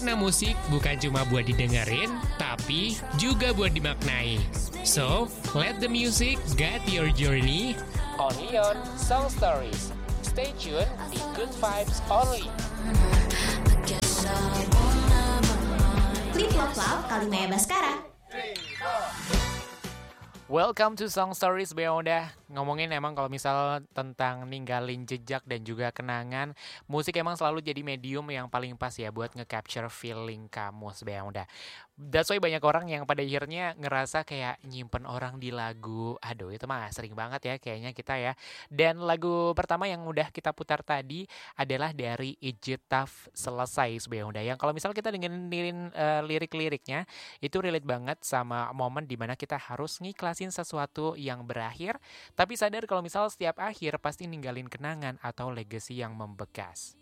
Karena musik bukan cuma buat didengerin, tapi juga buat dimaknai. So, let the music guide your journey. Only on Song Stories. Stay tuned di Good Vibes Only. Flip Love Love Kalimaya Baskara. Welcome to Song Stories Beyonda. Ngomongin emang kalau misal tentang ninggalin jejak dan juga kenangan, musik emang selalu jadi medium yang paling pas ya buat nge-capture feeling kamu Beyonda. That's why banyak orang yang pada akhirnya ngerasa kayak nyimpen orang di lagu. Aduh, itu mah sering banget ya kayaknya kita ya. Dan lagu pertama yang udah kita putar tadi adalah dari Ijit Tough, Selesai Beyonda. Yang kalau misal kita dengerin lirik-liriknya, itu relate banget sama momen dimana kita harus ngiklasin sesuatu yang berakhir, tapi sadar kalau misal setiap akhir pasti ninggalin kenangan atau legacy yang membekas.